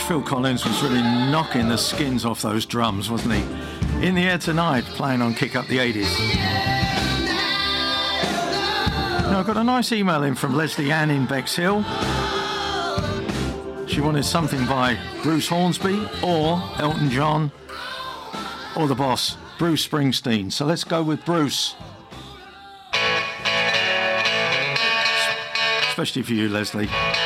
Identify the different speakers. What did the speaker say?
Speaker 1: Phil Collins was really knocking the skins off those drums, wasn't he? In the Air Tonight, playing on Kick Up the 80s. Now, I got a nice email in from Leslie Ann in Bexhill. She wanted something by Bruce Hornsby or Elton John or the boss, Bruce Springsteen. So let's go with Bruce. Especially for you, Leslie.